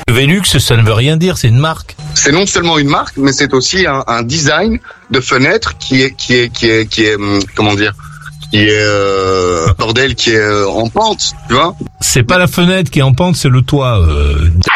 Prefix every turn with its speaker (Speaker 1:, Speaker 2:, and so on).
Speaker 1: Velux, ça ne veut rien dire, c'est une marque.
Speaker 2: C'est non seulement une marque, mais c'est aussi un design de fenêtre qui est comment dire, qui est bordel, qui est en pente, tu vois.
Speaker 1: C'est pas la fenêtre qui est en pente, c'est le toit.